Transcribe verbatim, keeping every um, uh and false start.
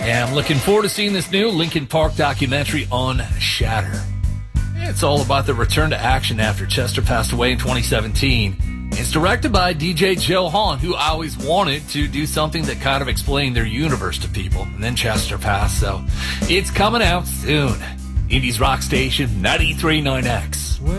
Yeah, I'm looking forward to seeing this new Linkin Park documentary on Shatter. It's all about the return to action after Chester passed away in twenty seventeen. It's directed by D J Joe Hahn, who always wanted to do something that kind of explained their universe to people. And then Chester passed, so it's coming out soon. Indies Rock Station, ninety-three point nine X.